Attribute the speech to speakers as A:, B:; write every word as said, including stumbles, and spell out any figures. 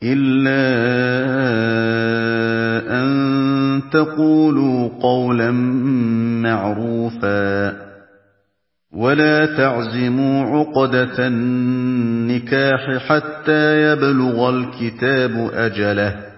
A: إِلَّا أَن تَقُولُوا قَوْلًا مَّعْرُوفًا ۚ وَلَا تَعْزِمُوا عُقْدَةَ النِّكَاحِ حَتَّىٰ يَبْلُغَ الْكِتَابُ أَجَلَهُ ۚ